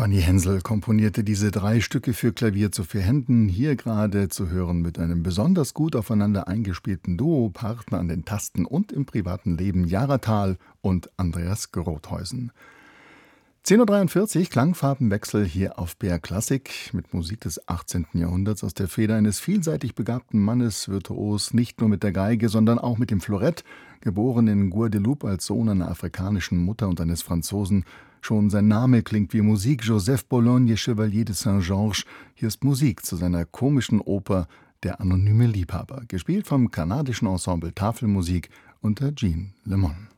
Fanny Hensel komponierte diese 3 Stücke für Klavier zu 4 Händen, hier gerade zu hören mit einem besonders gut aufeinander eingespielten Duo, Partner an den Tasten und im privaten Leben Jara Thal und Andreas Grothhuysen. 10:43 Uhr, Klangfarbenwechsel hier auf BR Klassik mit Musik des 18. Jahrhunderts aus der Feder eines vielseitig begabten Mannes, virtuos nicht nur mit der Geige, sondern auch mit dem Florett, geboren in Guadeloupe als Sohn einer afrikanischen Mutter und eines Franzosen. Schon sein Name klingt wie Musik, Joseph Bologne, Chevalier de Saint-Georges. Hier ist Musik zu seiner komischen Oper Der anonyme Liebhaber, gespielt vom kanadischen Ensemble Tafelmusik unter Jean Le Mon.